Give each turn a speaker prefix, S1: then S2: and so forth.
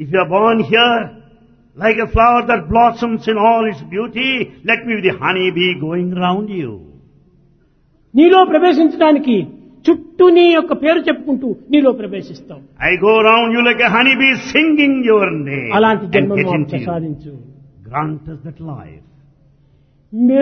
S1: If you are born here, like a flower that blossoms in all its beauty, let me be the honeybee going round you.
S2: నీలో ప్రవేశించడానికి చుట్టూ నీ యొక్క పేరు చెప్పుకుంటూ నీలో ప్రవేశిస్తాం.
S1: I go around you like a honeybee singing your name
S2: అలాంటి
S1: and
S2: జన్మను
S1: get
S2: మాకు
S1: into you.
S2: ప్రసాదించు.
S1: Grant us that life.